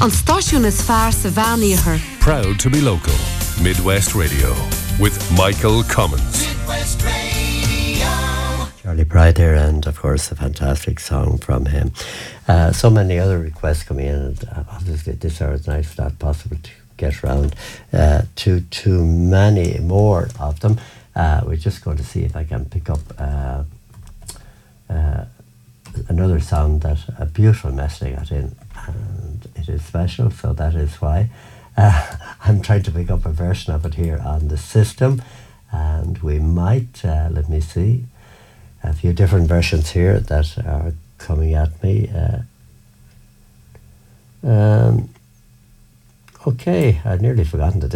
An stáisiún is fearr sa bheanaíochar. Proud to be local. Midwest Radio with Michael Cummins. Midwest Radio. Charlie Pride there, and of course a fantastic song from him. So many other requests coming in, and obviously at this hour at night it's not possible to get around to too many more of them. We're just going to see if I can pick up another song that a beautiful message got in, and it is special, so that is why I'm trying to pick up a version of it here on the system, and we might, let me see, a few different versions here that are coming at me. Okay, I'd nearly forgotten that